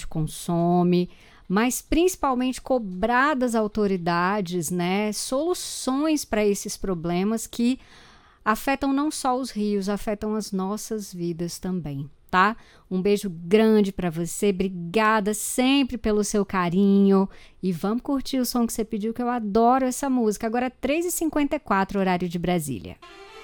consome, mas principalmente cobrar das autoridades, né, soluções para esses problemas que afetam não só os rios, afetam as nossas vidas também, tá? Um beijo grande para você, obrigada sempre pelo seu carinho e vamos curtir o som que você pediu, que eu adoro essa música. Agora 3h54, horário de Brasília.